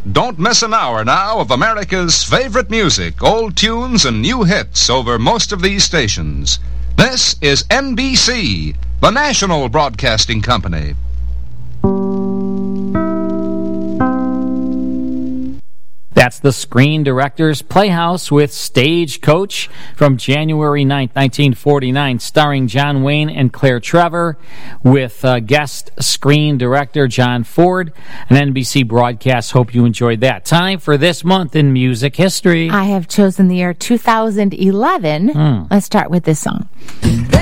Don't miss an hour now of America's favorite music, old tunes and new hits over most of these stations. This is NBC, the National Broadcasting Company. That's the Screen Directors Playhouse with Stagecoach from January 9th, 1949, starring John Wayne and Claire Trevor, with guest screen director John Ford. An NBC broadcast. Hope you enjoyed that. Time for this month in music history. I have chosen the year 2011. Let's start with this song.